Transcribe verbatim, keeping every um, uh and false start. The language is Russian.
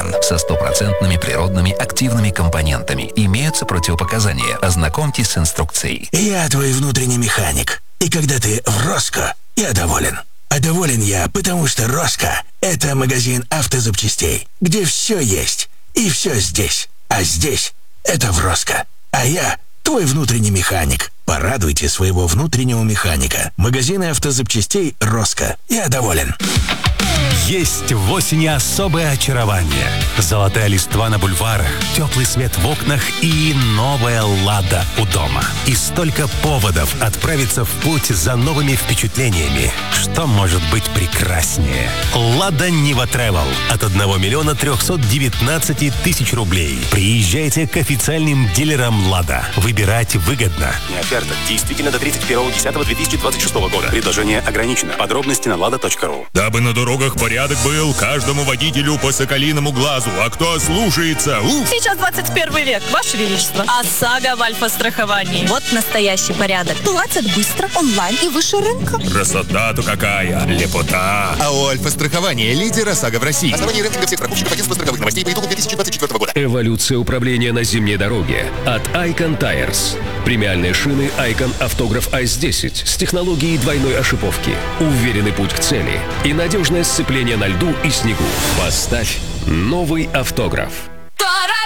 Айман со стопроцентными природными активными компонентами. Имеются противопоказания. Ознакомьтесь с инструкцией. Я твой внутренний механик. И когда ты в Роско, я доволен. А доволен я, потому что Роско – это магазин автозапчастей, где все есть и все здесь. А здесь – это в Роско. А я твой внутренний механик. Порадуйте своего внутреннего механика. Магазины автозапчастей Роско. Я доволен. Есть в осени особое очарование. Золотая листва на бульварах, теплый свет в окнах и новая «Лада» у дома. И столько поводов отправиться в путь за новыми впечатлениями. Что может быть прекраснее? «Лада Нива Тревел» от одного миллиона трехсот девятнадцати тысяч рублей. Приезжайте к официальным дилерам «Лада». Выбирать выгодно. Не оферта. Действительно до тридцать первого десятого две тысячи двадцать шестого года. Предложение ограничено. Подробности на лада точка ру. Дабы на дорогах порядок был, каждому водителю по соколиному глазу. А кто слушается? Уф! Сейчас двадцать первый век, Ваше Величество. ОСАГО в Альфа-страховании. Вот настоящий порядок. Платят быстро, онлайн и выше рынка. Красота-то какая! Лепота! АО «Альфа-страхование» — лидер ОСАГО в России. Основание рейтинга всех страховщиков агентства страховых новостей по итогам две тысячи двадцать четвёртого года. Эволюция управления на зимней дороге от Icon Tires. Премиальные шины Icon Автограф Айс десять с технологией двойной ошиповки. Уверенный путь к цели и надежное сцепление на льду и снегу. Поставь новый автограф.